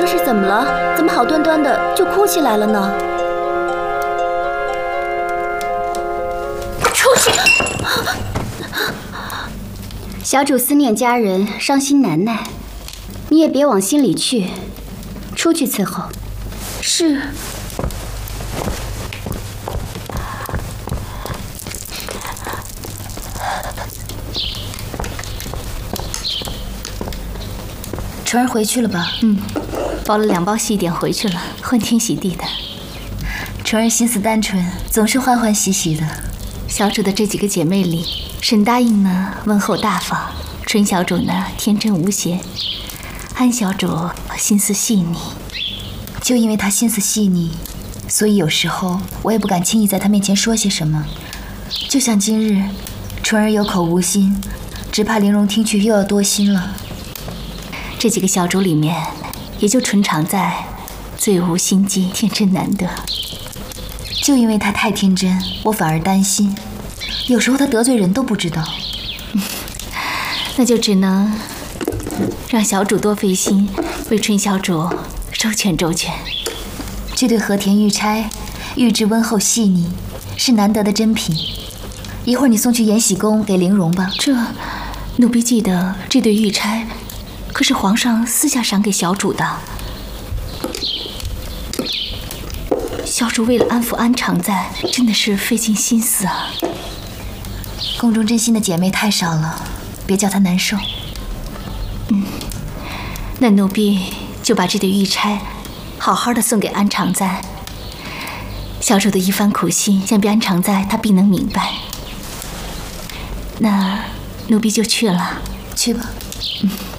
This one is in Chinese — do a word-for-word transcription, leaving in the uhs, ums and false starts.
这是怎么了？怎么好端端的就哭起来了呢？出去！ 小主思念家人，伤心难耐，你也别往心里去，出去伺候。 是。 纯儿回去了吧？ 嗯，包了两包细点回去了，欢天喜地的。 纯儿心思单纯，总是欢欢喜喜的。 小主的这几个姐妹里，沈答应呢温厚大方，春小主呢天真无邪，安小主心思细腻。 就因为她心思细腻，所以有时候我也不敢轻易在她面前说些什么。就像今日，纯儿有口无心，只怕玲珑听去又要多心了。 这几个小主里面，也就纯常在最无心机、天真难得。 就因为她太天真，我反而担心，有时候她得罪人都不知道。 那就只能让小主多费心，为春小主周全周全。 这对和田玉钗，玉质温厚细腻，是难得的珍品。一会儿你送去延禧宫给玲珑吧。 这，奴婢记得这对玉钗，可是皇上私下赏给小主的。小主为了安抚安常在，真的是费尽心思啊。 宫中真心的姐妹太少了，别叫她难受。 嗯，那奴婢就把这对玉钗好好的送给安常在。小主的一番苦心，想必安常在她必能明白。那奴婢就去了。 去吧。 嗯。